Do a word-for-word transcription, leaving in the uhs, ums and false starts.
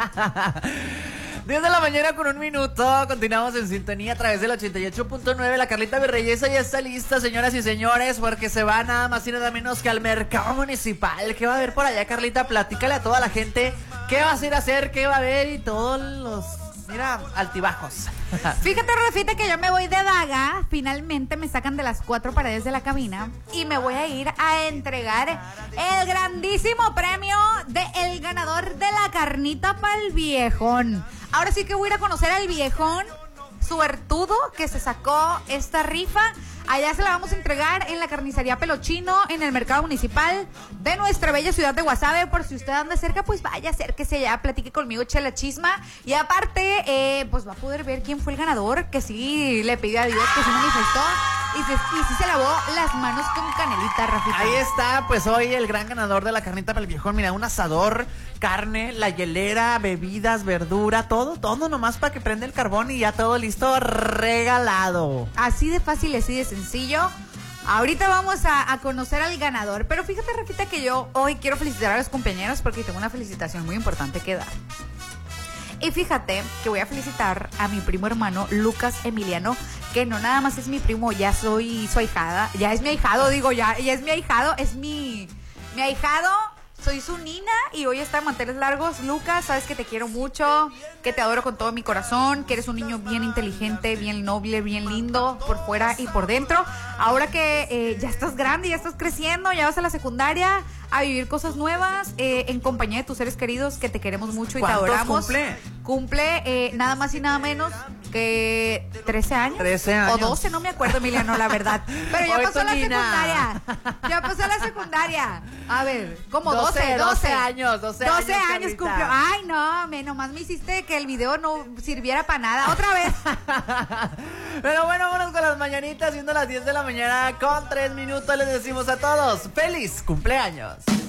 diez de la mañana con un minuto. Continuamos en sintonía a través del ochenta y ocho punto nueve. La Carlita Virreyesa ya está lista, señoras y señores, porque se va nada más y nada menos que al mercado municipal. ¿Qué va a haber por allá, Carlita? Platícale a toda la gente qué vas a ir a hacer, qué va a haber y todos los, mira, altibajos. Fíjate, Rafita, que yo me voy de vaga. Finalmente me sacan de las cuatro paredes de la cabina y me voy a ir a entregar el grandísimo premio de el ganador de la carnita para el viejón. Ahora sí que voy a ir a conocer al viejón suertudo que se sacó esta rifa. Allá se la vamos a entregar en la carnicería Pelochino, en el mercado municipal de nuestra bella ciudad de Guasave. Por si usted anda cerca, pues vaya, acérquese allá, platique conmigo, eche la chisma. Y aparte, eh, pues va a poder ver quién fue el ganador, que sí le pidió a Dios, que se manifestó y, se, y sí se lavó las manos con canelita, Rafita. Ahí está, pues hoy el gran ganador de la carnita para el viejón. Mira, un asador, carne, la hielera, bebidas, verdura, todo, todo nomás para que prenda el carbón y ya todo listo, regalado. Así de fácil, así de sencillo. Ahorita vamos a, a conocer al ganador. Pero fíjate, Rafita, que yo hoy quiero felicitar a los compañeros porque tengo una felicitación muy importante que dar. Y fíjate que voy a felicitar a mi primo hermano Lucas Emiliano, que no nada más es mi primo, ya soy su ahijada, ya es mi ahijado, digo, ya, ya es mi ahijado, es mi, mi ahijado. Soy su nina y hoy está en manteles largos. Lucas, sabes que te quiero mucho, que te adoro con todo mi corazón, que eres un niño bien inteligente, bien noble, bien lindo por fuera y por dentro. Ahora que eh, ya estás grande, ya estás creciendo, ya vas a la secundaria a vivir cosas nuevas eh, en compañía de tus seres queridos que te queremos mucho y te adoramos. cumple? Cumple eh, nada más y nada menos que trece años. trece años. O doce, no me acuerdo, Emiliano, la verdad. Pero ya Hoy pasó tu la nina. secundaria. Ya pasó la secundaria. A ver, como doce, doce, doce. doce años, doce años, años Carlita. cumplió. Ay, no, me, nomás me hiciste que el video no sirviera para nada. Otra vez. Pero bueno, vámonos con las mañanitas, siendo las diez de la mañana con tres minutos. Les decimos a todos, ¡feliz cumpleaños!